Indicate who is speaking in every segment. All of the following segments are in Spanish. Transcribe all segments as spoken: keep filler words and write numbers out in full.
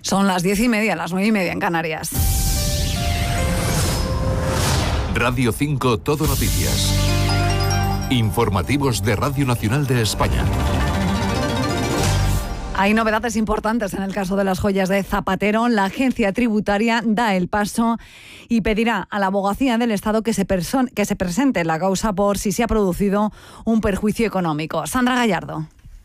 Speaker 1: Son las diez y media, las nueve y media en Canarias.
Speaker 2: Radio cinco Todo Noticias. Informativos de Radio Nacional de España.
Speaker 1: Hay novedades importantes en el caso de las joyas de Zapatero. La agencia tributaria da el paso y pedirá a la Abogacía del Estado que se, perso- que se presente la causa por si se ha producido un perjuicio económico. Sandra Gallardo.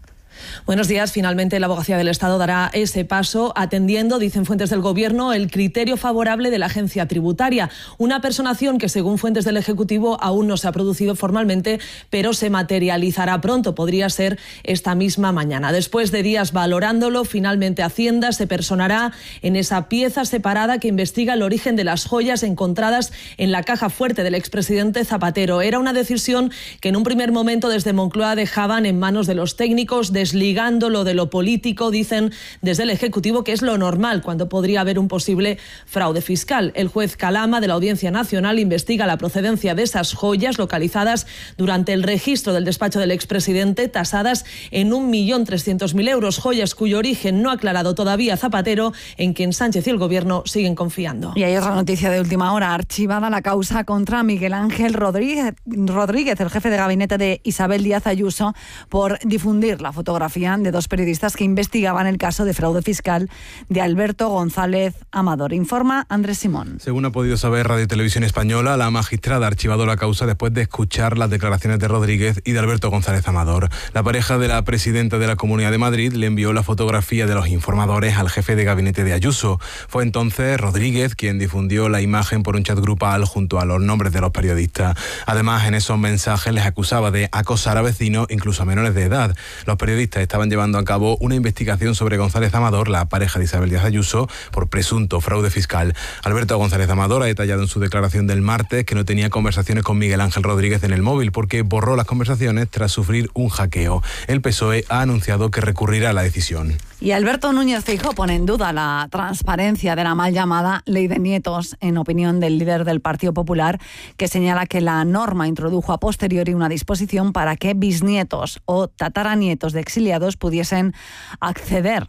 Speaker 3: Buenos días. Finalmente, la Abogacía del Estado dará ese paso atendiendo, dicen fuentes del Gobierno, el criterio favorable de la agencia tributaria. Una personación que, según fuentes del Ejecutivo, aún no se ha producido formalmente, pero se materializará pronto. Podría ser esta misma mañana. Después de días valorándolo, finalmente Hacienda se personará en esa pieza separada que investiga el origen de las joyas encontradas en la caja fuerte del expresidente Zapatero. Era una decisión que en un primer momento desde Moncloa dejaban en manos de los técnicos, de desligándolo de lo político, dicen desde el Ejecutivo que es lo normal cuando podría haber un posible fraude fiscal. El juez Calama de la Audiencia Nacional investiga la procedencia de esas joyas localizadas durante el registro del despacho del expresidente, tasadas en un millón trescientos mil euros, joyas cuyo origen no ha aclarado todavía Zapatero, en quien Sánchez y el Gobierno siguen confiando.
Speaker 1: Y hay otra noticia de última hora. Archivada la causa contra Miguel Ángel Rodríguez, Rodríguez, el jefe de gabinete de Isabel Díaz Ayuso, por difundir la fotografía de dos periodistas que investigaban el caso de fraude fiscal de Alberto González Amador. Informa Andrés Simón.
Speaker 4: Según ha podido saber Radio y Televisión Española, la magistrada ha archivado la causa después de escuchar las declaraciones de Rodríguez y de Alberto González Amador. La pareja de la presidenta de la Comunidad de Madrid le envió la fotografía de los informadores al jefe de gabinete de Ayuso. Fue entonces Rodríguez quien difundió la imagen por un chat grupal junto a los nombres de los periodistas. Además, en esos mensajes les acusaba de acosar a vecinos, incluso a menores de edad. Los periodistas estaban llevando a cabo una investigación sobre González Amador, la pareja de Isabel Díaz Ayuso, por presunto fraude fiscal. Alberto González Amador ha detallado en su declaración del martes que no tenía conversaciones con Miguel Ángel Rodríguez en el móvil porque borró las conversaciones tras sufrir un hackeo. El P S O E ha anunciado que recurrirá a la decisión.
Speaker 1: Y Alberto Núñez Feijóo pone en duda la transparencia de la mal llamada Ley de Nietos, en opinión del líder del Partido Popular, que señala que la norma introdujo a posteriori una disposición para que bisnietos o tataranietos de exiliados pudiesen acceder